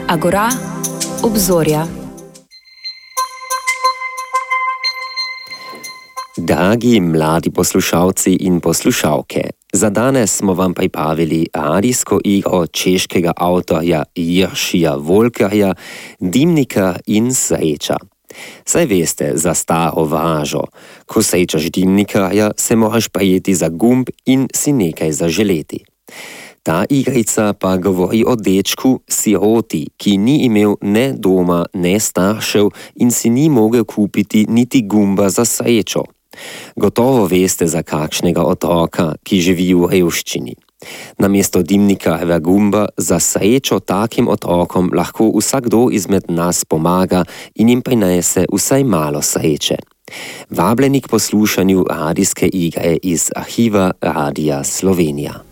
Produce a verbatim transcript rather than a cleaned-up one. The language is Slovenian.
Agora, obzorja. Dragi mladi poslušalci in poslušalke, za danes smo vam pripravili radijsko igro češkega avtorja Jiršija Volkerja Dimnika in sreča. Saj veste za staro vražo, ko srečaš dimnikarja, se moraš prijeti za gumb in si nekaj zaželeti. Ta igrica pa govori o dečku, siroti, ki ni imel ne doma, ne staršev in si ni mogel kupiti niti gumba za srečo. Gotovo veste za kakšnega otroka, ki živi v revščini. Namesto dimnikarjeva gumba za srečo takim otrokom lahko vsakdo izmed nas pomaga in jim prinese vsaj malo sreče. Vabljeni k poslušanju radijske igre iz arhiva Radia Slovenija.